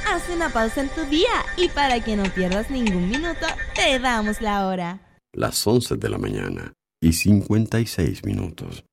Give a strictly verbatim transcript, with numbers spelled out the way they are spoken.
haz una pausa en tu día y para que no pierdas ningún minuto, te damos la hora. Las once de la mañana y cincuenta y seis minutos.